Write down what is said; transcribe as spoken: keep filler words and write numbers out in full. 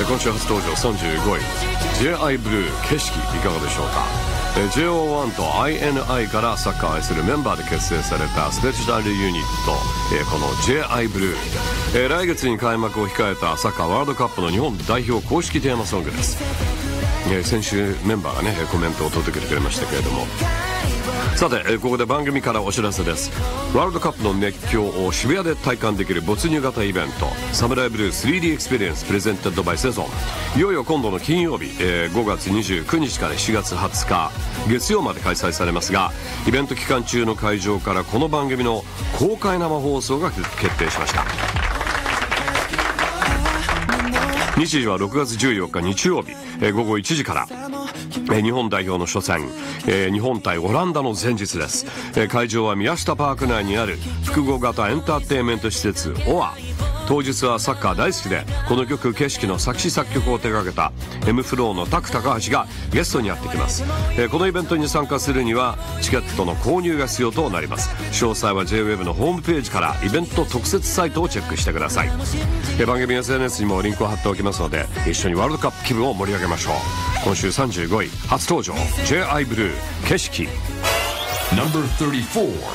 今週初登場さんじゅうごい ジェイアイ ブルー景色いかがでしょうか。ジェイオーワン と アイエヌアイ からサッカーを愛するメンバーで結成されたスペシャルユニット、この ジェイアイ ブルー、来月に開幕を控えたサッカーワールドカップの日本代表公式テーマソングです。先週メンバーがねコメントを届けてくれましたけれども、さてここで番組からお知らせです。ワールドカップの熱狂を渋谷で体感できる没入型イベント、サムライブルー スリーディー エクスペリエンスプレゼンテッドバイセゾン、いよいよ今度の金曜日、えー、ごがつにじゅうくにちからしがつはつか月曜まで開催されますが、イベント期間中の会場からこの番組の公開生放送が決定しました。日時はろくがつじゅうよっか日曜日、えー、ごごいちじから、えー、日本代表の初戦、えー、日本対オランダの前日です。えー、会場は宮下パーク内にある複合型エンターテインメント施設オア。当日はサッカー大好きでこの曲景色の作詞作曲を手掛けた M フローの拓高橋がゲストにやってきます。えー、このイベントに参加するにはチケットの購入が必要となります。詳細は ジェイウェブ のホームページからイベント特設サイトをチェックしてください。えー、番組 エスエヌエス にもリンクを貼っておきますので一緒にワールドカップ気分を盛り上げましょう。今週さんじゅうごい初登場 ジェイアイ ブルー景色 ナンバーさんじゅうよん